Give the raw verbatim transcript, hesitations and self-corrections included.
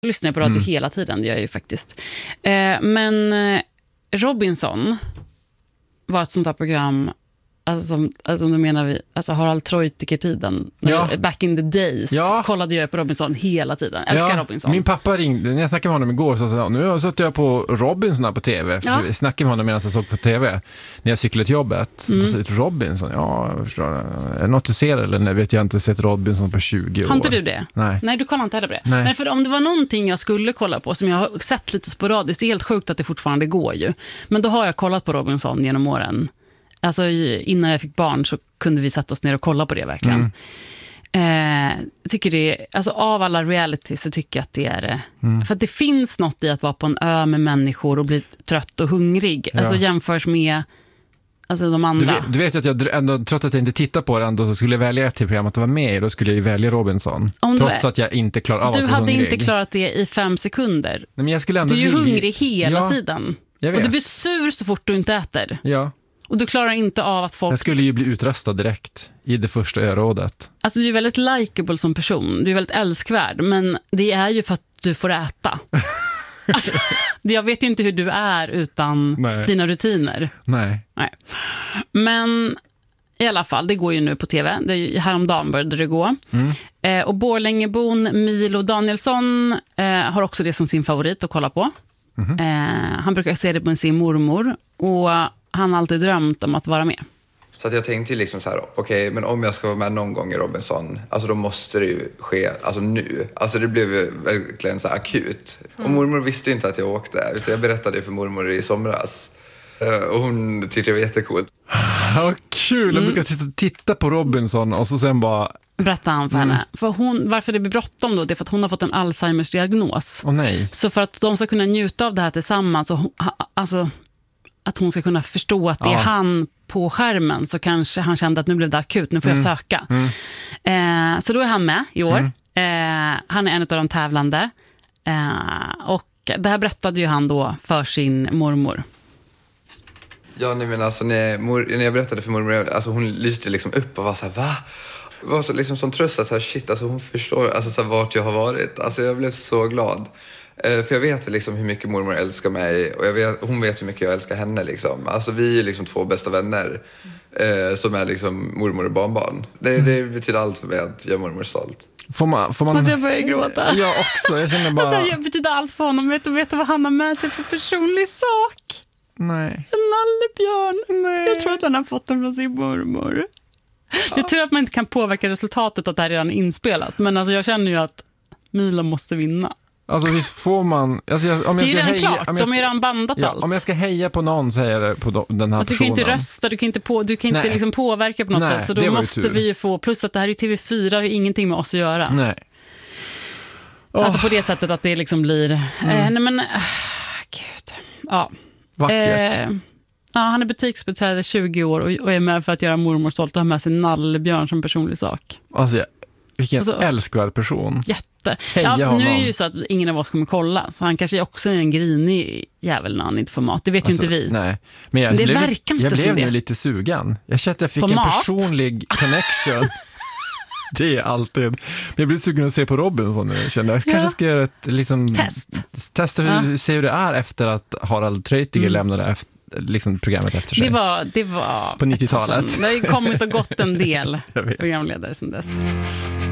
lyssnar jag på radio mm. hela tiden, det gör jag ju faktiskt. Eh, men eh, Robinson var ett sånt där program, alltså, som, alltså nu menar vi, alltså Harald Treutiger-tiden, ja. back in the days, ja. kollade jag på Robinson hela tiden. Älskar ja. Robinson. Min pappa ringde, när jag snackade med honom igår så sa nu satt jag på Robinson här på tv. Ja. Jag snackade med honom medan jag såg på tv när jag cyklade till jobbet. Mm. Så, Robinson, ja, jag förstår. Är det något du ser eller nej, vet jag inte sett Robinson på tjugo år. Har inte du det? Nej. Nej, du kollar inte heller på det. Nej. Men för om det var någonting jag skulle kolla på som jag har sett lite sporadiskt, det är helt sjukt att det fortfarande går ju. Men då har jag kollat på Robinson genom åren. Alltså innan jag fick barn så kunde vi sätta oss ner och kolla på det verkligen. Mm. Eh, jag tycker det, alltså av alla reality så tycker jag att det är det. Mm. För att det finns något i att vara på en ö med människor och bli trött och hungrig. Ja. Alltså jämförs med alltså de andra. Du vet, du vet att jag ändå, trots att jag inte tittar på det ändå, så skulle jag välja ett till program att vara med i, då skulle jag ju välja Robinson. Trots att jag inte klarar av att vara så hungrig. Du hade inte klarat det i fem sekunder. Nej, men jag skulle ändå du är ju vilja... hungrig hela ja, tiden. Jag vet. Och du blir sur så fort du inte äter. Ja. Och du klarar inte av att folk... Jag skulle ju bli utröstad direkt i det första örådet. Alltså du är väldigt likeable som person. Du är väldigt älskvärd. Men det är ju för att du får äta. Alltså, jag vet ju inte hur du är utan Nej. dina rutiner. Nej. Nej. Men i alla fall, det går ju nu på tv. Det är ju, häromdagen började det gå. Mm. Eh, och Borlängebon Milo Danielsson eh, har också det som sin favorit att kolla på. Mm. Eh, han brukar se det med sin mormor. Och han har alltid drömt om att vara med. Så att jag tänkte ju liksom så här, okej, okay, men om jag ska vara med någon gång i Robinson, alltså då måste det ju ske, alltså nu. Alltså det blev ju verkligen så här akut. Mm. Och mormor visste inte att jag åkte, utan jag berättade det för mormor i somras. Och hon tyckte det var jättekult. Vad kul, mm. jag brukar titta, titta på Robinson och så sen bara... Berätta han för mm. henne. För hon, varför det blir bråttom då, det är för att hon har fått en Alzheimers diagnos. Åh nej. Så för att de ska kunna njuta av det här tillsammans, och hon, alltså... att hon ska kunna förstå att det är ja. han på skärmen, så kanske han kände att nu blev det akut, nu får mm. jag söka. Mm. Eh, så då är han med i år. Mm. Eh, han är en av de tävlande. Eh, och det här berättade ju han då för sin mormor. Ja, nej, men alltså när, mor, när jag berättade för mormor, alltså hon lyste liksom upp och var så här, va? Var så liksom som tröst att så här, shit, alltså hon förstår alltså så här, vart jag har varit. Alltså jag blev så glad. För jag vet liksom hur mycket mormor älskar mig, och jag vet, hon vet hur mycket jag älskar henne liksom. Alltså vi är liksom två bästa vänner eh, som är liksom mormor och barnbarn. Det, mm. det betyder allt för mig att jag är mormor stolt. Får man, får man... Alltså jag börjar gråta. Jag också, jag känner bara... Alltså jag betyder allt för honom. Vet du, vet du vad han har med sig för personlig sak? Nej. En nallebjörn. Nej. Jag tror att han har fått den från sin mormor. Ja. Det är tur att man inte kan påverka resultatet, att det här redan är inspelat. Men alltså jag känner ju att Milo måste vinna. Alltså visst får man... Alltså jag, om jag det är ska redan heja, klart, om jag de är redan bandat ja, allt. Om jag ska heja på någon så är det på den här alltså, personen. Du kan inte rösta, du kan inte, på, du kan inte liksom påverka på något Nej, sätt. Så då måste vi ju få... Plus att det här är T V fyra, har ingenting med oss att göra. Nej. Oh. Alltså på det sättet att det liksom blir... Mm. Eh, nej men... Äh, gud. Ja. Vackert. Eh, ja, han är butiksbeträdare tjugo år och, och är med för att göra mormor stolt och ha med sig nallebjörn som personlig sak. Alltså, ja. Vilken alltså, älskvärd person. Jätte. Heja ja, honom. nu är det ju så att ingen av oss kommer kolla. Så han kanske också är en grinig jävel när han inte får mat. Det vet alltså, ju inte vi. Nej. Men jag det blev, verkar inte jag blev nu det. lite sugen. Jag kände att jag fick på en mat? personlig connection. Det är alltid. Men jag blev sugen att se på Robinson nu. Jag kände jag kanske ska göra ett liksom, test. Testa hur, ja. se hur det är efter att Harald Treutiger mm. lämnade efter, liksom programmet efter sig. Det var, det var på nittiotalet. Det har ju kommit och gått en del programledare sedan dess.